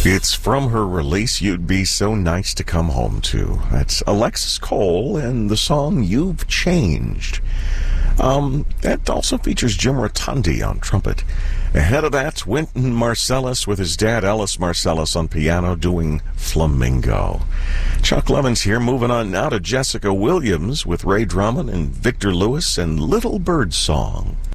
It's from her release, You'd Be So Nice to Come Home To. That's Alexis Cole and the song You've Changed. That also features Jim Rotundi on trumpet. Ahead of that, Wynton Marsalis with his dad Ellis Marsalis on piano doing Flamingo. Chuck Levins here, moving on now to Jessica Williams with Ray Drummond and Victor Lewis and Little Bird Song.